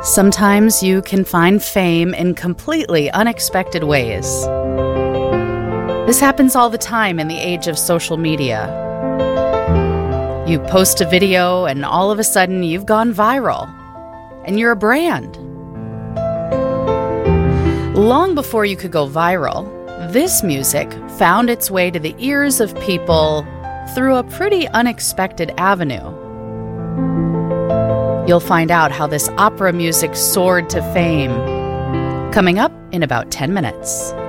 Sometimes you can find fame in completely unexpected ways. This happens all the time in the age of social media. You post a video and all of a sudden you've gone viral, and you're a brand. Long before you could go viral, this music found its way to the ears of people through a pretty unexpected avenue. You'll find out how this opera music soared to fame, coming up in about 10 minutes.